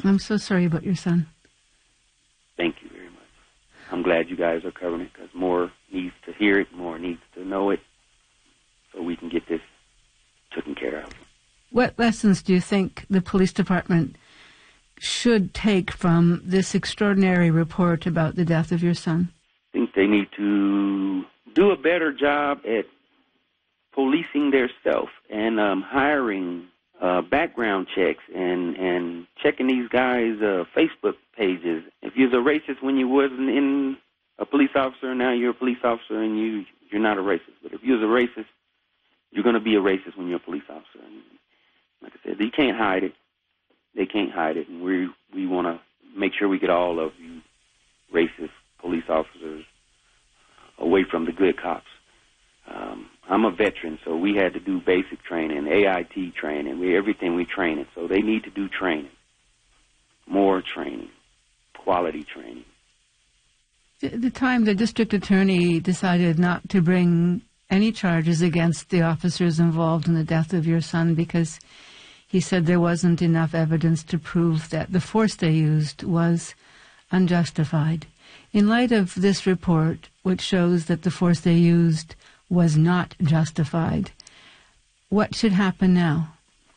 I'm so sorry about your son. Thank you very much. I'm glad you guys are covering it because more needs to hear it, more needs to know it, so we can get this taken care of. What lessons do you think the police department should take from this extraordinary report about the death of your son? I think they need to do a better job at policing their self and hiring background checks and checking these guys' Facebook pages. If you're a racist when you wasn't in a police officer, now you're a police officer and you're not a racist. But if you're a racist, you're going to be a racist when you're a police officer. And like I said, you can't hide it. They can't hide it. And we want to make sure we get all of you racist police officers away from the good cops. I'm a veteran, so we had to do basic training, AIT training, everything we train it. So they need to do training, more training, quality training. At the time, the district attorney decided not to bring any charges against the officers involved in the death of your son because he said there wasn't enough evidence to prove that the force they used was unjustified. In light of this report, which shows that the force they used was not justified, what should happen now?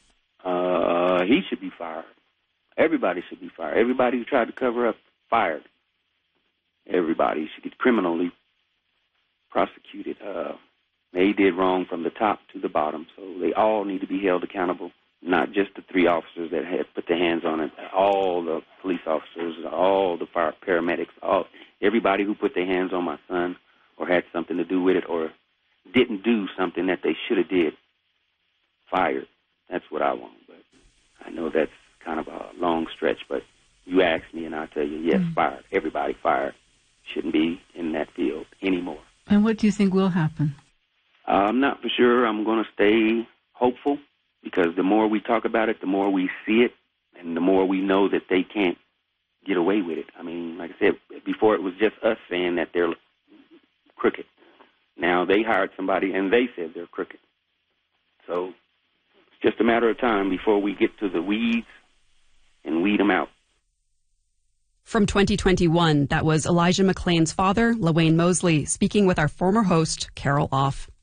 He should be fired. Everybody should be fired. Everybody who tried to cover up, fired. Everybody should get criminally prosecuted. They did wrong from the top to the bottom, so they all need to be held accountable, not just the 3 officers that had put their hands on it, all the police officers, all the paramedics, everybody who put their hands on my son or had something to do with it or didn't do something that they should have did, fired. That's what I want. But I know that's kind of a long stretch, but you ask me and I'll tell you, yes, fired. Everybody fired. Shouldn't be in that field anymore. And what do you think will happen? I'm not for sure. I'm going to stay hopeful because the more we talk about it, the more we see it, and the more we know that they can't get away with it. I mean, like I said, before it was just us saying that they're crooked. Now they hired somebody and they said they're crooked. So it's just a matter of time before we get to the weeds and weed them out. From 2021, that was Elijah McClain's father, LaWayne Mosley, speaking with our former host, Carol Off.